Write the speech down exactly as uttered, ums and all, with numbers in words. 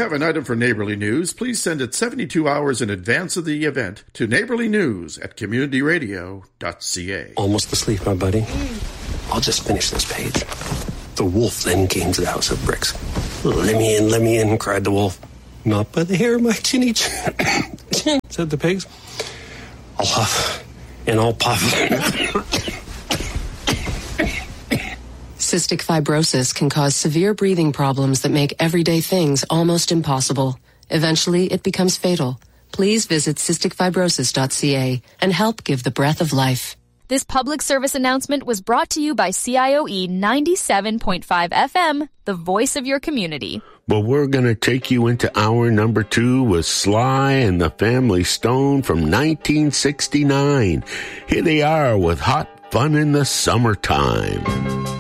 have an item for Neighborly News, please send it seventy-two hours in advance of the event to neighborly news at community radio dot c a. Almost asleep, my buddy. I'll just finish this page. The wolf then came to the house of bricks. Let me in, let me in, cried the wolf. Not by the hair of my chinny chin, said the pigs. I'll huff and I'll puff. Cystic fibrosis can cause severe breathing problems that make everyday things almost impossible. Eventually, it becomes fatal. Please visit cystic fibrosis dot c a and help give the breath of life. This public service announcement was brought to you by C I O E ninety-seven point five F M, the voice of your community. Well, we're going to take you into hour number two with Sly and the Family Stone from nineteen sixty-nine. Here they are with Hot Fun in the Summertime.